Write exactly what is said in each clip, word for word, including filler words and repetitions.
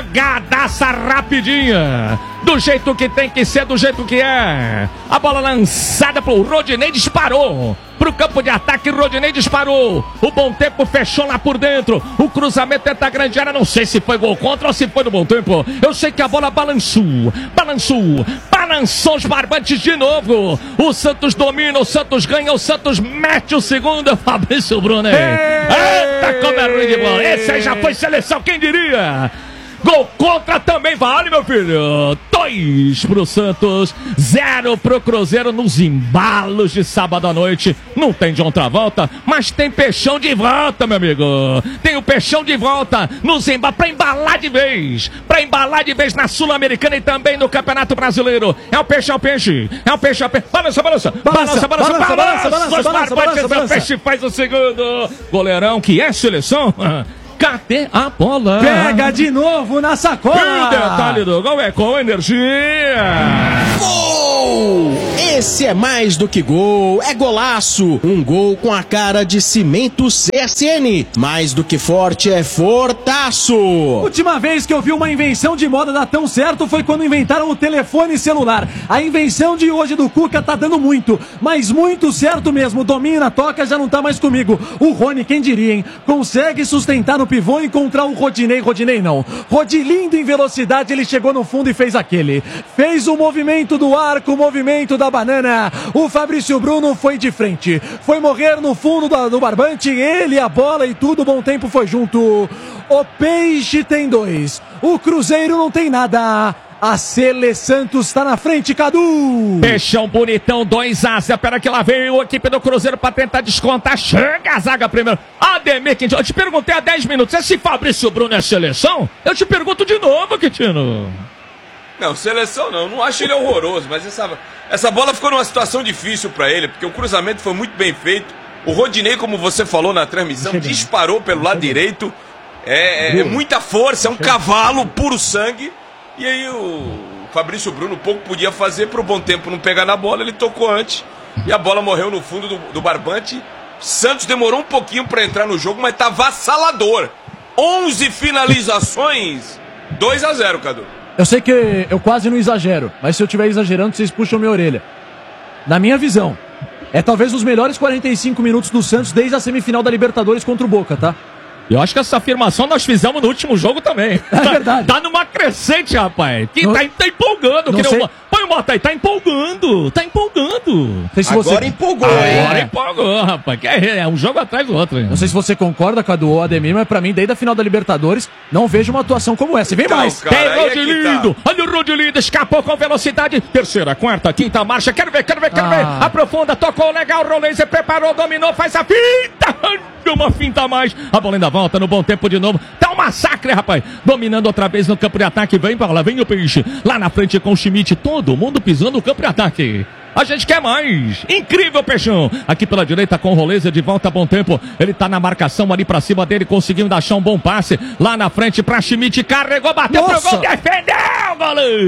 Jogadaça rapidinha. Do jeito que tem que ser, do jeito que é. A bola lançada pro Rodinei, disparou pro campo de ataque, Rodinei disparou. O Bom Tempo fechou lá por dentro. O cruzamento entra grande área, não sei se foi gol contra ou se foi do Bom Tempo. Eu sei que a bola balançou, balançou, balançou os barbantes de novo. O Santos domina, o Santos ganha, o Santos mete o segundo. Fabrício Bruno. Eita, como é ruim de bola. Esse aí já foi seleção, quem diria? Gol contra também vale, meu filho. Dois pro Santos, zero pro Cruzeiro nos embalos de sábado à noite. Não tem John Travolta, mas tem Peixão de volta, meu amigo. Tem o Peixão de volta nos embalos, pra embalar de vez. Pra embalar de vez na Sul-Americana e também no Campeonato Brasileiro. É o Peixão Peixe, é o Peixão Peixe. Balança, balança, balança, balança, balança, balança, balança, balança, balança. Peixe faz o segundo. Goleirão que é seleção. Cadê a bola? Pega de novo na sacola. E o detalhe do gol é com energia. Gol! Esse é mais do que gol, é golaço. Um gol com a cara de Cimento C S N. Mais do que forte, é fortaço. Última vez que eu vi uma invenção de moda dar tão certo foi quando inventaram o telefone celular. A invenção de hoje do Cuca tá dando muito, mas muito certo mesmo. Domina, toca, já não tá mais comigo. O Rony, quem diria, hein? Consegue sustentar no pivô e encontrar o Rodinei. Rodinei não. Rodilindo em velocidade, ele chegou no fundo e fez aquele. Fez o movimento do arco, o movimento da banana. O Fabrício Bruno foi de frente. Foi morrer no fundo do, do barbante. Ele, a bola e tudo, o Bom Tempo foi junto. O Peixe tem dois. O Cruzeiro não tem nada. A Sele Santos está na frente, Cadu. Peixão bonitão, dois a zero. Pera que lá veio a equipe do Cruzeiro para tentar descontar. Chega a zaga primeiro. Ademir Quintino. Eu te perguntei há dez minutos. Esse Fabrício Bruno é seleção? Eu te pergunto de novo, Quintino. Não, seleção não. Não acho ele horroroso. Mas essa, essa bola ficou numa situação difícil para ele. Porque o cruzamento foi muito bem feito. O Rodinei, como você falou na transmissão, disparou pelo lado direito. É, é, é muita força. É um cavalo, puro sangue. E aí o Fabrício Bruno pouco podia fazer para o Bom Tempo não pegar na bola, ele tocou antes e a bola morreu no fundo do, do barbante. Santos demorou um pouquinho para entrar no jogo, mas tá avassalador. onze finalizações, dois a zero, Cadu. Eu sei que eu quase não exagero, mas se eu estiver exagerando, vocês puxam minha orelha. Na minha visão, é talvez os melhores quarenta e cinco minutos do Santos desde a semifinal da Libertadores contra o Boca, tá? Eu acho que essa afirmação nós fizemos no último jogo também. É tá, verdade. Tá numa crescente, rapaz. Que não, tá, tá empolgando. Não que sei. não, põe o Mota aí, tá empolgando. Tá empolgando. Se Agora você... empolgou, Agora hein? empolgou, rapaz. Que é, é um jogo atrás do outro. Hein? Não sei se você concorda, Cadu ou Ademir, mas pra mim, desde a final da Libertadores, não vejo uma atuação como essa. E vem Então, mais. cara, Tem aí é que Rodilindo. tá. Olha o Rodilindo. Escapou com velocidade. Terceira, quarta, quinta marcha. Quero ver, quero ver, quero Ah. ver. Aprofunda, tocou legal. Roleza preparou, dominou, faz a finta. Uma finta a mais. A bola ainda volta no Bom Tempo de novo. Tá um massacre, rapaz. Dominando outra vez no campo de ataque. Vem pra lá, vem o Peixe. Lá na frente com o Schmidt. Todo mundo pisando no campo de ataque. A gente quer mais. Incrível, Peixão. Aqui pela direita com o Roleza de volta a Bom Tempo. Ele tá na marcação ali pra cima dele. Conseguindo achar um bom passe. Lá na frente pra Schmidt. Carregou, bateu pro Nossa. gol. Defendeu,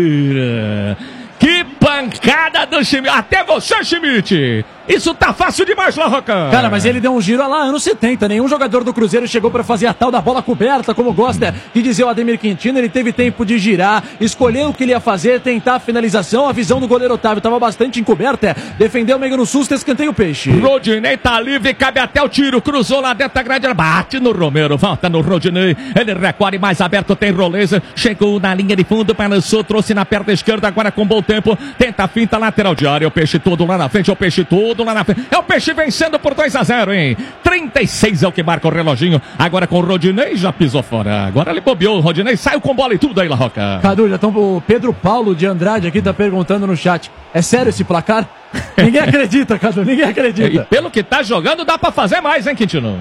goleiro. Que pancada do Schmidt. Até você, Schmidt. Isso tá fácil demais, La Roca. Cara, mas ele deu um giro lá, anos setenta. Nenhum jogador do Cruzeiro chegou pra fazer a tal da bola coberta, como gosta de dizer o Ademir Quintino. Ele teve tempo de girar, escolher o que ele ia fazer, tentar a finalização. A visão do goleiro Otávio tava bastante encoberta. Defendeu meio no susto, escanteio o Peixe. Rodinei tá livre, cabe até o tiro. Cruzou lá dentro da grande, bate no Romero, volta no Rodinei. Ele recorre mais aberto, tem Roleza. Chegou na linha de fundo, balançou, trouxe na perna esquerda, agora com bom tempo. Tenta a finta lateral de área. O Peixe todo lá na frente, é o Peixe todo lá na frente. É o Peixe vencendo por dois a zero, hein? trinta e seis é o que marca o reloginho. Agora com o Rodinei, já pisou fora. Agora ele bobeou o Rodinei, saiu com bola e tudo aí, La Roca. Cadu, já estão. O Pedro Paulo de Andrade aqui tá perguntando no chat: é sério esse placar? Ninguém acredita, Cadu, ninguém E acredita. pelo que tá jogando, dá pra fazer mais, hein, Quintino?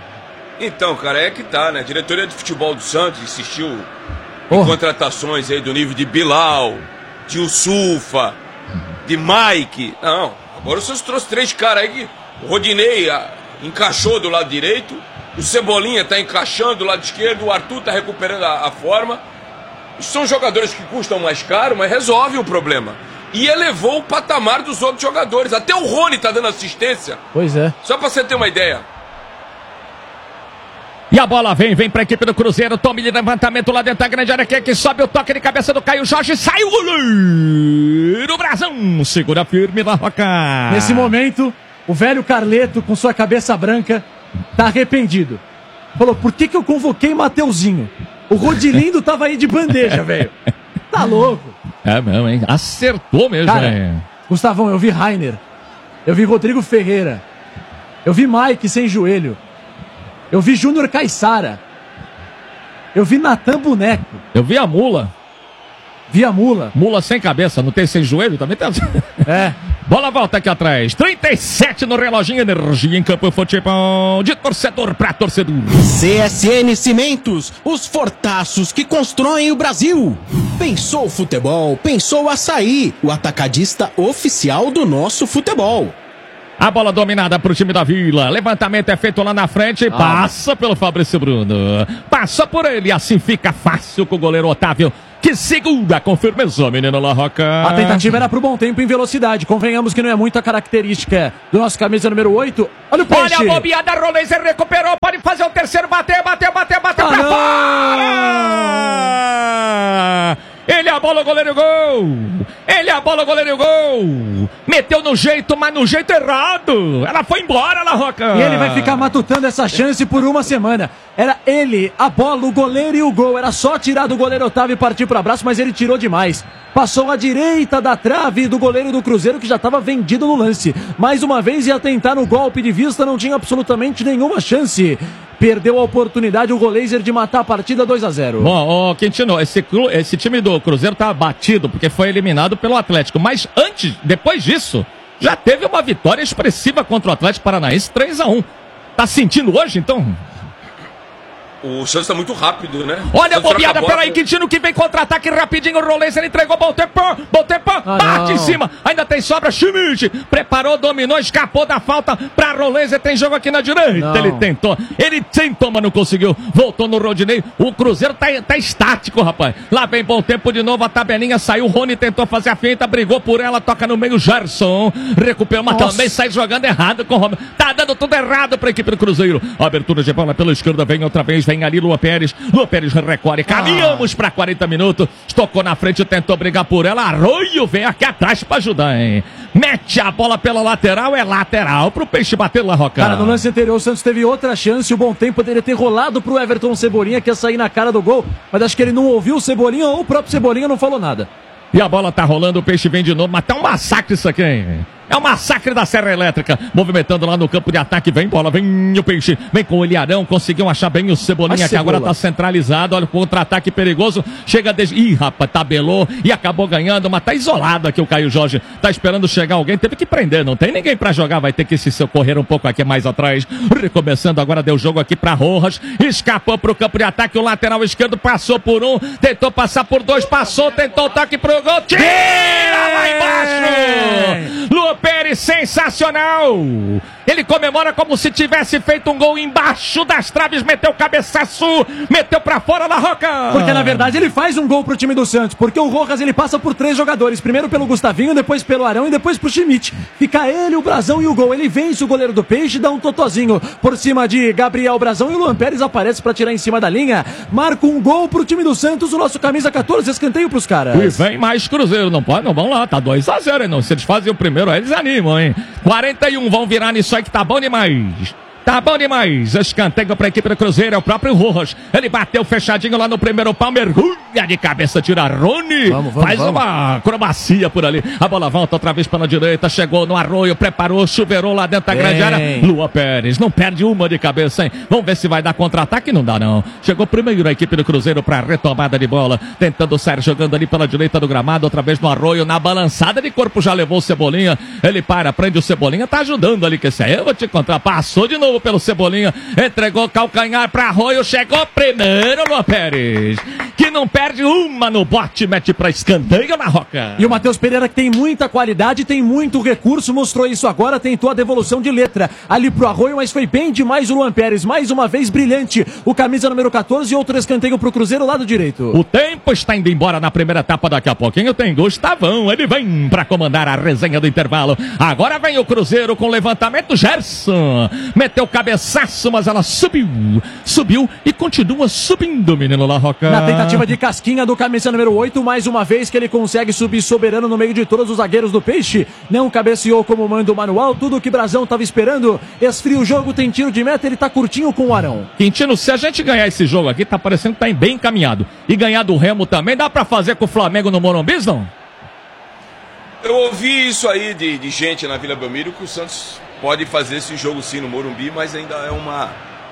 Então, cara, é que tá, né? A diretoria de futebol do Santos insistiu em Porra. contratações aí do nível de Bilal, de Usufa, de Mike. Não. Agora o Santos trouxe três caras aí que o Rodinei ah, encaixou do lado direito, o Cebolinha tá encaixando do lado esquerdo, o Arthur tá recuperando a, a forma. São jogadores que custam mais caro, mas resolvem o problema. E elevou o patamar dos outros jogadores. Até o Rony tá dando assistência. Pois é. Só pra você ter uma ideia. E a bola vem, vem pra equipe do Cruzeiro. Tome de levantamento lá dentro da grande área. Quem é que sobe o toque de cabeça do Caio Jorge? Sai o goleiro Brazão. Segura firme na Roca. Nesse momento, o velho Carleto, com sua cabeça branca, tá arrependido. Falou, por que que eu convoquei Mateuzinho? O Rodilindo tava aí de bandeja, velho. Tá louco. É mesmo, hein? Acertou mesmo, Cara, hein? Gustavão, eu vi Rainer. Eu vi Rodrigo Ferreira. Eu vi Mike sem joelho. Eu vi Júnior Caissara. Eu vi Natan Boneco. Eu vi a Mula. Vi a Mula. Mula sem cabeça, não tem sem joelho? Também tem. É. Bola volta aqui atrás. trinta e sete no reloginho. Energia em campo. Futebol de torcedor pra torcedor. C S N Cimentos, os fortaços que constroem o Brasil. Pensou futebol, pensou Açaí, o atacadista oficial do nosso futebol. A bola dominada pro time da Vila. Levantamento é feito lá na frente. Ah, passa pelo Fabrício Bruno. Passa por ele. Assim fica fácil com o goleiro Otávio, que segura com firmeza, menino La Roca. A tentativa era pro bom tempo em velocidade. Convenhamos que não é muito a característica do nosso camisa número oito. Olha o peixe. Olha a bobeada, Rolense recuperou. Pode fazer o terceiro. Bateu, bateu, bateu, bateu ah, pra não. fora. Ele a bola, o goleiro, gol! Ele a bola, o goleiro, gol! Meteu no jeito, mas no jeito errado! Ela foi embora, La Roca! E ele vai ficar matutando essa chance por uma semana. Era ele, a bola, o goleiro e o gol. Era só tirar do goleiro Otávio e partir pro abraço, mas ele tirou demais. Passou à direita da trave do goleiro do Cruzeiro, que já estava vendido no lance. Mais uma vez ia tentar no golpe de vista, não tinha absolutamente nenhuma chance. Perdeu a oportunidade o Goleiser de matar a partida dois a zero. Bom, ó, Quintino, esse, esse time do Cruzeiro tá batido porque foi eliminado pelo Atlético. Mas antes, depois disso, já teve uma vitória expressiva contra o Atlético Paranaense, três a um. Tá sentindo hoje, então? O Santos tá muito rápido, né? Olha a bobeada, peraí, Quintino, que vem contra-ataque rapidinho, o Rolense, ele entregou, bom tempo, bom tempo, ah, bate não. em cima, ainda tem sobra, Schmidt, preparou, dominou, escapou da falta pra Rolense, tem jogo aqui na direita, não. ele tentou, ele tentou, mas não conseguiu, voltou no Rodinei, o Cruzeiro tá, tá estático, rapaz, lá vem bom tempo de novo, a tabelinha saiu, o Rony tentou fazer a feita, brigou por ela, toca no meio, Gerson, recuperou, mas Nossa. também sai jogando errado com o Romero, tá dando tudo errado pra equipe do Cruzeiro, abertura de bola pela esquerda, vem outra vez, vem Vem ali Lua Pérez, Lua Pérez recorre, caminhamos ah. para quarenta minutos, tocou na frente, tentou brigar por ela, Arroio vem aqui atrás para ajudar, hein? Mete a bola pela lateral, é lateral pro Peixe bater, La Roca. Cara, no lance anterior o Santos teve outra chance, o bom tempo poderia ter rolado pro Everton Cebolinha, que ia sair na cara do gol, mas acho que ele não ouviu o Cebolinha ou o próprio Cebolinha não falou nada. E a bola tá rolando, o Peixe vem de novo, mas tá um massacre isso aqui, hein? É o massacre da Serra Elétrica, movimentando lá no campo de ataque, vem bola, vem o Peixe, vem com o Ilharão, conseguiu achar bem o Cebolinha, que agora tá centralizado, olha o contra-ataque perigoso, chega desde... Ih, rapaz, tabelou e acabou ganhando, mas tá isolado aqui o Caio Jorge, tá esperando chegar alguém, teve que prender, não tem ninguém pra jogar, vai ter que se socorrer um pouco aqui mais atrás, recomeçando agora, deu jogo aqui pra Rojas, escapou pro campo de ataque, o lateral esquerdo passou por um, tentou passar por dois, passou, tentou o toque pro gol, tira lá embaixo! Lua Pérez, sensacional! Ele comemora como se tivesse feito um gol embaixo das traves, meteu o cabeçaço, meteu pra fora da Roca! Porque na verdade ele faz um gol pro time do Santos, porque o Rojas ele passa por três jogadores, primeiro pelo Gustavinho, depois pelo Arão e depois pro Schmidt. Fica ele, o Brazão e o gol, ele vence o goleiro do Peixe, dá um totozinho por cima de Gabriel Brazão e o Luan Pérez aparece pra tirar em cima da linha, marca um gol pro time do Santos, o nosso camisa catorze, escanteio pros caras. E vem mais Cruzeiro, não pode, não, vamos lá, tá dois a zero, hein, não, se eles fazem o primeiro, aí eles animam, hein, quarenta e um, vão virar nisso aí que tá bom demais. Tá bom demais. Escanteio para a equipe do Cruzeiro. É o próprio Rojas. Ele bateu fechadinho lá no primeiro pau. Mergulha de cabeça. Tira Rony. Vamos, vamos, Faz vamos. uma acrobacia por ali. A bola volta outra vez pela direita. Chegou no Arroio. Preparou. Chuveirou lá dentro da grande área. Lua Pérez. Não perde uma de cabeça, hein? Vamos ver se vai dar contra-ataque. Não dá, não. Chegou primeiro a equipe do Cruzeiro para retomada de bola. Tentando sair jogando ali pela direita do gramado. Outra vez no Arroio. Na balançada de corpo já levou o Cebolinha. Ele para. Prende o Cebolinha. Tá ajudando ali. Que esse aí eu vou te encontrar. Passou de novo pelo Cebolinha, entregou calcanhar para Arroio, chegou primeiro Lua Pérez, que não perde uma no bote, mete para escanteio na Roca. E o Matheus Pereira, que tem muita qualidade, tem muito recurso, mostrou isso agora, tentou a devolução de letra ali pro Arroio, mas foi bem demais o Luan Pérez, mais uma vez brilhante, o camisa número catorze e outro escanteio pro Cruzeiro, lado direito. O tempo está indo embora na primeira etapa, daqui a pouquinho tem Gustavão, ele vem para comandar a resenha do intervalo, agora vem o Cruzeiro com levantamento, Gerson, meteu meteu o cabeçaço, mas ela subiu, subiu e continua subindo, menino La Roca. Na tentativa de casquinha do camisa número oito, mais uma vez que ele consegue subir soberano no meio de todos os zagueiros do Peixe. Não cabeceou como manda o manual, tudo que Brasão estava esperando. Esfria o jogo, tem tiro de meta, ele tá curtinho com o Arão. Quintino, se a gente ganhar esse jogo aqui, tá parecendo que tá bem encaminhado. E ganhar do Remo também, dá pra fazer com o Flamengo no Morumbi, não? Eu ouvi isso aí de, de gente na Vila Belmiro, que o Santos pode fazer esse jogo sim no Morumbi, mas ainda é uma...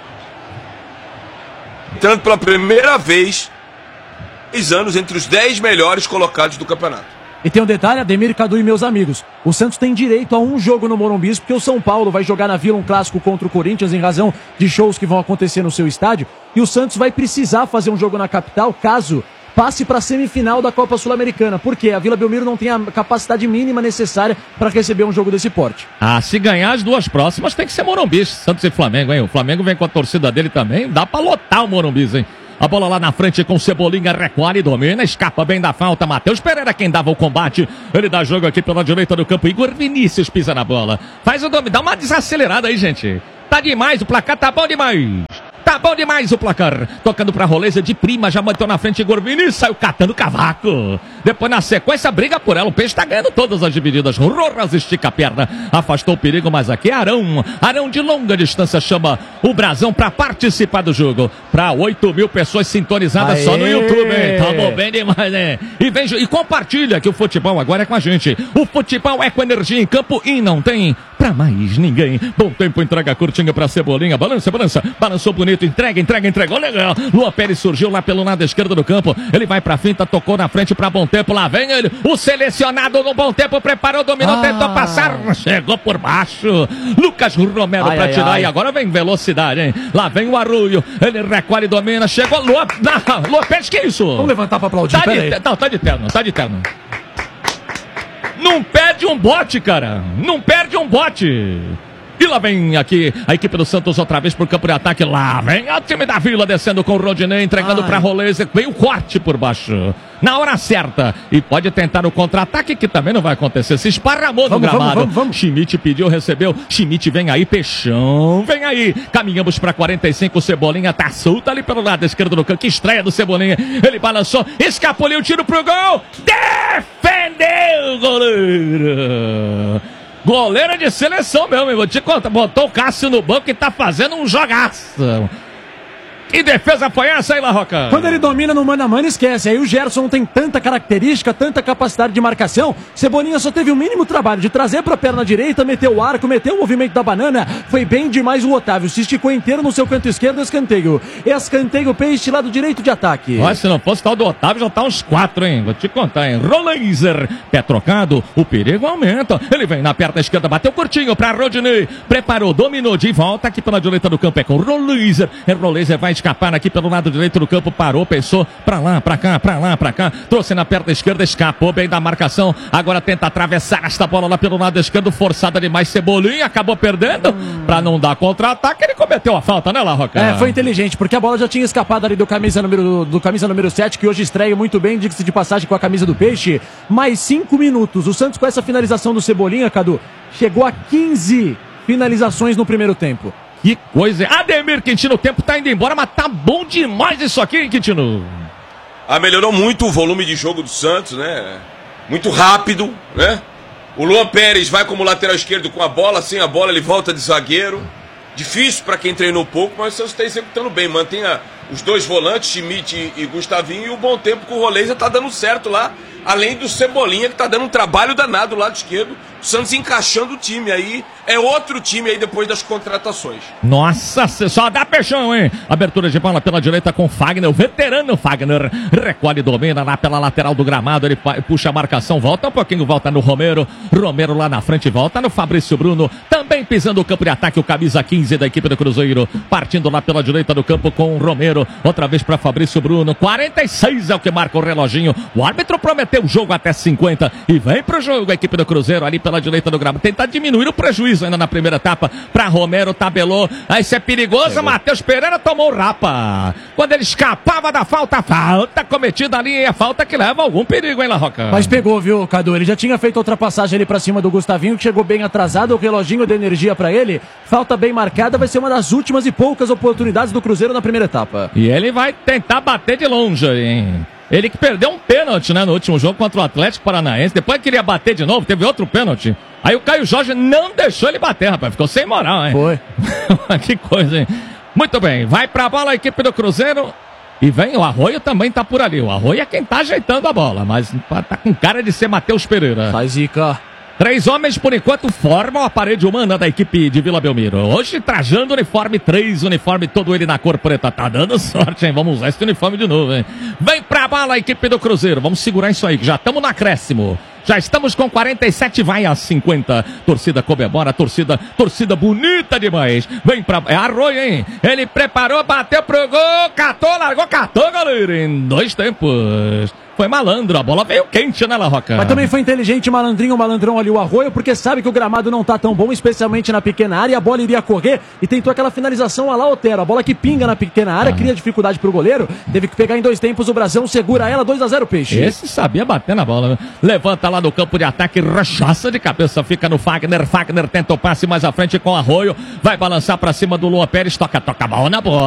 Entrando pela primeira vez, dez anos entre os dez melhores colocados do campeonato. E tem um detalhe, Ademir, Cadu e meus amigos. O Santos tem direito a um jogo no Morumbi, porque o São Paulo vai jogar na Vila um clássico contra o Corinthians em razão de shows que vão acontecer no seu estádio. E o Santos vai precisar fazer um jogo na capital, caso passe para a semifinal da Copa Sul-Americana. Porque a Vila Belmiro não tem a capacidade mínima necessária para receber um jogo desse porte. Ah, se ganhar as duas próximas tem que ser Morumbi, Santos e Flamengo, hein? O Flamengo vem com a torcida dele também, dá para lotar o Morumbi, hein? A bola lá na frente com Cebolinha, recolhe e domina, escapa bem da falta. Matheus Pereira quem dava o combate. Ele dá jogo aqui pela direita do campo. Igor Vinícius pisa na bola. Faz o domínio, dá uma desacelerada aí, gente. Tá demais, o placar tá bom demais. Tá bom demais o placar. Tocando pra Roleza de prima, já bateu na frente Igor Vinícius, saiu catando cavaco. Depois na sequência briga por ela. O Peixe tá ganhando todas as divididas. Rojas estica a perna, afastou o perigo, mas aqui é Arão. Arão de longa distância chama o Brasão pra participar do jogo. Pra oito mil pessoas sintonizadas. Aê! Só no YouTube, hein? Tá bom bem demais, né? E vem e compartilha que o futebol agora é com a gente. O futebol é com energia em campo e não tem pra mais ninguém. Bom tempo, entrega curtinha pra Cebolinha. Balança, balança, balançou bonito. Entrega, entrega, entregou, legal. Luan Pérez surgiu lá pelo lado esquerdo do campo. Ele vai pra finta, tocou na frente pra Bom Tempo. Lá vem ele, o selecionado no Bom Tempo. Preparou, dominou, ah. tentou passar. Chegou por baixo. Lucas Romero ai, pra ai, tirar. Ai. E agora vem velocidade, hein? Lá vem o Arroio. Ele recolhe e domina. Chegou Luan. Luan Pérez, que isso? Vamos levantar pra aplaudir. Tá de, não, tá de terno, tá de terno. Não perde um bote, cara. Não perde um bote. E lá vem aqui a equipe do Santos outra vez pro campo de ataque. Lá vem o time da Vila descendo com o Rodinei, entregando para Roleza. Veio o corte por baixo. Na hora certa. E pode tentar o contra-ataque, que também não vai acontecer. Se esparramou no gramado. Vamos, vamos, vamos. Schmidt pediu, recebeu. Schmidt vem aí, Peixão. Vem aí. Caminhamos para quarenta e cinco. O Cebolinha tá solto ali pelo lado esquerdo do campo. Que estreia do Cebolinha. Ele balançou, escapuliu o tiro pro gol. Defendeu o goleiro. Goleiro de seleção mesmo, vou te contar. Botou o Cássio no banco e tá fazendo um jogaço. Que defesa foi essa aí, La Roca? Quando ele domina no mano a mano, esquece. Aí o Gerson tem tanta característica, tanta capacidade de marcação. Cebolinha só teve o mínimo trabalho de trazer pra perna direita, meter o arco, meter o movimento da banana. Foi bem demais o Otávio. Se esticou inteiro no seu canto esquerdo, escanteio. Escanteio, Peixe, lado direito de ataque. Olha, se não fosse tal do Otávio, já tá uns quatro, hein? Vou te contar, hein? Rolaiser, pé trocado, o perigo aumenta. Ele vem na perna esquerda, bateu curtinho pra Rodinei. Preparou, dominou de volta aqui pela direita do campo. É com Rolaiser. É Rolaiser, vai escapar aqui pelo lado direito do campo, parou, pensou, pra lá, pra cá, pra lá, pra cá, trouxe na perna esquerda, escapou bem da marcação, agora tenta atravessar esta bola lá pelo lado esquerdo, forçada demais, Cebolinha, acabou perdendo, hum. pra não dar contra-ataque, ele cometeu a falta, né, La Roca? É, foi inteligente, porque a bola já tinha escapado ali do camisa número, do camisa número sete, que hoje estreia muito bem, diga-se de passagem, com a camisa do Peixe, mais cinco minutos, o Santos com essa finalização do Cebolinha, Cadu, chegou a quinze finalizações no primeiro tempo. Que coisa. Ademir Quintino, o tempo tá indo embora, mas tá bom demais isso aqui, hein, Quintino? Ah, melhorou muito o volume de jogo do Santos, né? Muito rápido, né? O Luan Pérez vai como lateral esquerdo com a bola, sem a bola ele volta de zagueiro. Difícil para quem treinou pouco, mas o Santos está executando bem. Mantém a, os dois volantes, Schmidt e, e Gustavinho, e o bom tempo com o Roleza tá dando certo lá. Além do Cebolinha, que tá dando um trabalho danado do lado esquerdo. O Santos encaixando o time aí. É outro time aí depois das contratações. Nossa, só dá peixão, hein? Abertura de bola pela direita com Fagner, o veterano Fagner. Recolhe, domina lá pela lateral do gramado. Ele puxa a marcação, volta um pouquinho, volta no Romero. Romero lá na frente, volta no Fabrício Bruno. Também pisando o campo de ataque, o camisa quinze da equipe do Cruzeiro. Partindo lá pela direita do campo com o Romero. Outra vez para Fabrício Bruno. quarenta e seis é o que marca o reloginho. O árbitro prometeu manter o jogo até cinquenta e vem pro jogo a equipe do Cruzeiro ali pela direita do gramado. Tentar diminuir o prejuízo ainda na primeira etapa pra Romero, tabelou. Aí isso é perigoso, Matheus Pereira tomou o rapa. Quando ele escapava da falta, falta cometida ali, é falta que leva algum perigo, hein, La Roca? Mas pegou, viu, Cadu? Ele já tinha feito outra passagem ali pra cima do Gustavinho, que chegou bem atrasado, o reloginho de energia pra ele. Falta bem marcada, vai ser uma das últimas e poucas oportunidades do Cruzeiro na primeira etapa. E ele vai tentar bater de longe, hein? Ele que perdeu um pênalti, né, no último jogo contra o Atlético Paranaense. Depois queria bater de novo, teve outro pênalti. Aí o Caio Jorge não deixou ele bater, rapaz. Ficou sem moral, hein? Foi. Que coisa, hein? Muito bem, vai pra bola a equipe do Cruzeiro. E vem, o Arroio também tá por ali. O Arroio é quem tá ajeitando a bola, mas tá com cara de ser Matheus Pereira. Sai, Zica. Três homens, por enquanto, formam a parede humana da equipe de Vila Belmiro. Hoje, trajando uniforme três, uniforme todo ele na cor preta. Tá dando sorte, hein? Vamos usar esse uniforme de novo, hein? Vem pra bala a equipe do Cruzeiro. Vamos segurar isso aí, que já estamos no acréscimo. Já estamos com quarenta e sete, vai a cinquenta. Torcida comemora, torcida, torcida bonita demais. Vem pra... É Arroio, hein? Ele preparou, bateu pro gol, catou, largou, catou, galera, em dois tempos. Foi malandro, a bola veio quente, né, La Roca? Mas também foi inteligente, malandrinho, malandrão ali o Arroio, porque sabe que o gramado não tá tão bom, especialmente na pequena área, a bola iria correr e tentou aquela finalização a lá Otero, a bola que pinga na pequena área, ah. cria dificuldade pro goleiro, teve que pegar em dois tempos, o Brasão segura ela, dois a zero, Peixe. Esse sabia bater na bola, né? Levanta lá no campo de ataque, rachaça de cabeça, fica no Fagner, Fagner tenta o passe mais à frente com o Arroio, vai balançar pra cima do Luan Pérez, toca, toca a bola na bola.